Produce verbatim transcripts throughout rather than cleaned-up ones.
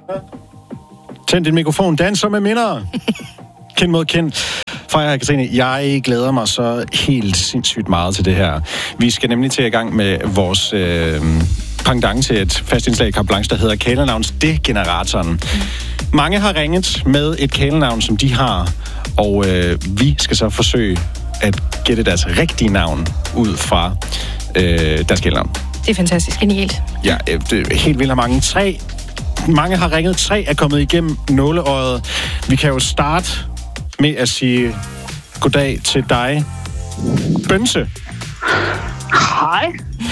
Tænd din mikrofon. Danser med minder. Kind mod kind. Freja og Katrine, jeg glæder mig så helt sindssygt meget til det her. Vi skal nemlig til i gang med vores øh, pendant til et fast indslag i Carte Blanche, der hedder Kælenavns-degeneratoren. Mange har ringet med et kælenavn, som de har, og øh, vi skal så forsøge at gætte deres rigtige navn ud fra øh, deres kælenavn. Det er fantastisk. Genialt. Ja, det er helt vildt af mange. Tre. Mange har ringet. Tre er kommet igennem nåleøjet. Vi kan jo starte med at sige goddag til dig, Bønse. Hej.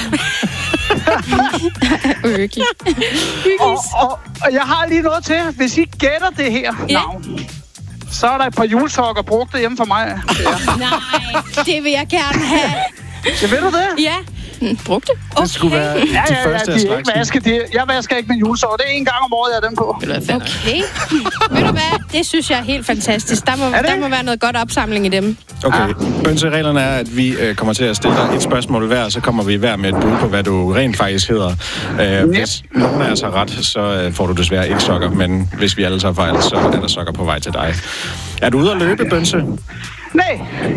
Virkelig. og, og, og jeg har lige noget til. Hvis I gætter det her ja. navn, så er der et par julesokker brugt hjemme for mig. Ja. Nej, det vil jeg gerne have. Ja, ved du det? Ja. Brugt det? Okay. Det skulle være de ja, ja, første ja, de er ikke vasket. De, jeg vasker ikke min julesokker. Det er en gang om året, jeg har dem på. Okay. Ved du hvad? Det synes jeg er helt fantastisk. Der må, der må være noget godt opsamling i dem. Okay. Ja. Bønse, reglerne er, at vi øh, kommer til at stille dig et spørgsmål hver, så kommer vi hver med et bud på, hvad du rent faktisk hedder. Øh, hvis nogen af os har ret, så øh, får du desværre ikke sokker, men hvis vi alle tager fejl, så er der sokker på vej til dig. Er du ude at løbe, Bønse? Nej.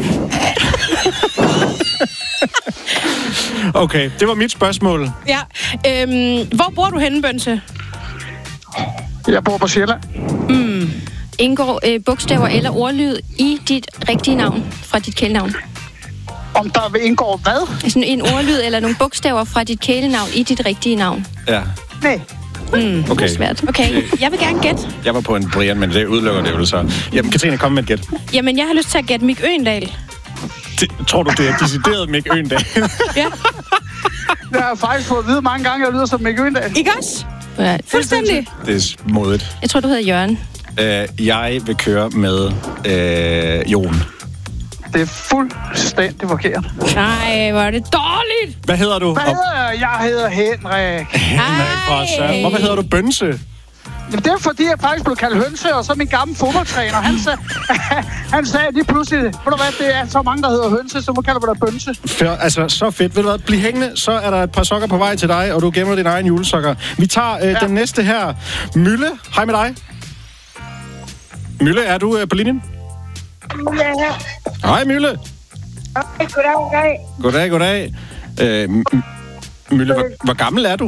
Okay, det var mit spørgsmål. Ja. Øhm, hvor bor du henne, Bønse? Jeg bor på Sjælland. Mm. Indgår øh, bogstaver eller ordlyd i dit rigtige navn, fra dit kælenavn? Om der vil indgå hvad? Altså en ordlyd eller nogle bogstaver fra dit kælenavn i dit rigtige navn? Ja. Nej. Mm, okay. Det er svært. Okay, jeg vil gerne gætte. Jeg var på en Brian, men det udelukker det jo så. Jamen, Katrine, kom med et gæt. Jamen, jeg har lyst til at gætte Mick Øgendahl. Det, tror du, det er decideret Mick Øgendahl? Ja. Det har jeg faktisk fået at vide mange gange, jeg lyder som Mick Øgendahl. Ikke også? Ja, fuldstændig. Det er modigt. Jeg tror, du hedder Jørgen. Uh, jeg vil køre med uh, Jon. Det er fuldstændig forkert. Nej, hvor er det dårligt. Hvad hedder du? Hvad hedder jeg? Jeg hedder Henrik. Henrik fra Søren. Hvorfor hedder du Bønse? Jamen, det er fordi, jeg faktisk blev kaldt hønse, og så min gamle fodboldtræner, han, sag, han sagde lige pludselig, ved du hvad, det er så mange, der hedder hønse, så må kalder vi dig Bønse. For, altså, så fedt. Ved du hvad, bliv hængende, så er der et par sokker på vej til dig, og du gemmer din egen julesokker. Vi tager øh, ja. den næste her. Mylle, hej med dig. Mylle, er du øh, på linjen? Ja. Hej, Mylle. Hej, goddag, goddag. Goddag, goddag. Øh, M- Mylle, hvor, hvor gammel er du?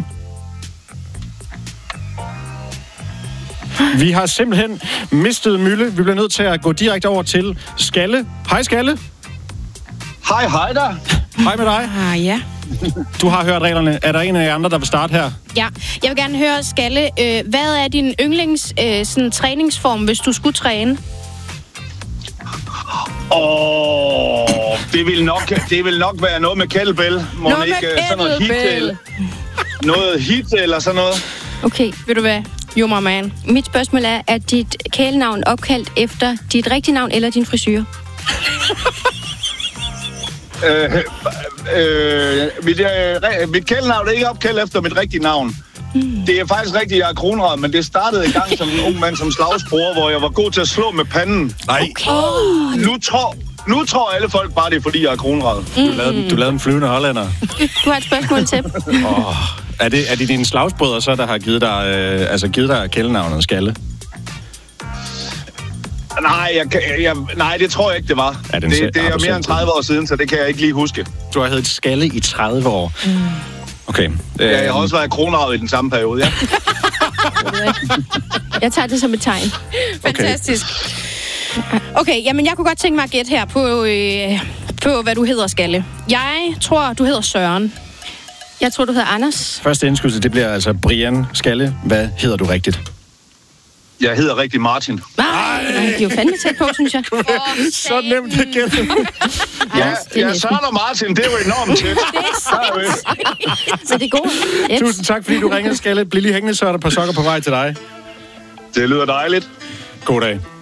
Vi har simpelthen mistet Mylle. Vi bliver nødt til at gå direkte over til Skalle. Hej, Skalle. Hej, hej der. Hej med dig. Ah, ja. Du har hørt reglerne. Er der en af jer andre, der vil starte her? Ja, jeg vil gerne høre, Skalle, øh, hvad er din yndlings øh, sådan, træningsform, hvis du skulle træne? Åh, oh, det vil nok, det vil nok være noget med kettlebell. Må noget ikke med sådan noget hit eller noget hit eller sådan noget. Okay, ved du hvad? Jo, my man. Mit spørgsmål er, er dit kælenavn opkaldt efter dit rigtige navn eller din frisyr? øh, øh, mit, øh, mit kælenavn er ikke opkaldt efter mit rigtige navn. Mm. Det er faktisk rigtigt, jeg er kronrad, men det startede i gang som en ung mand som slagsbror, hvor jeg var god til at slå med panden. Nej. Okay. Nu tror... Nu tror alle folk bare, det er, fordi jeg er kronrad. Mm. Du lavede, du lavede en flyvende hollænder. Du har et spørgsmål til. Oh, er, det, er det dine slagsbrødre så, der har givet dig, øh, altså givet dig kælenavnet Skalle? Nej, jeg, jeg, nej, det tror jeg ikke, det var. Ja, det, det er mere end tredive år siden, så det kan jeg ikke lige huske. Du har heddet Skalle i tredive år. Mm. Okay. Ja, jeg har også været kronrad i den samme periode, ja. Jeg tager det som et tegn. Fantastisk. Okay, jamen jeg kunne godt tænke mig at gætte her på, øh, på, hvad du hedder, Skalle. Jeg tror, du hedder Søren. Jeg tror, du hedder Anders. Første indskydelse, det bliver altså Brian Skalle. Hvad hedder du rigtigt? Jeg hedder rigtig Martin. Nej, nej, de er jo fandme tæt på, synes jeg. Oh, så nemt at gætte. Ja, ja, Søren og Martin, det er jo enormt tæt. Det er så det er godt. Yes. Tusind tak, fordi du ringede, Skalle. Bliv lige hængende, så er der et par sokker på vej til dig. Det lyder dejligt. God dag.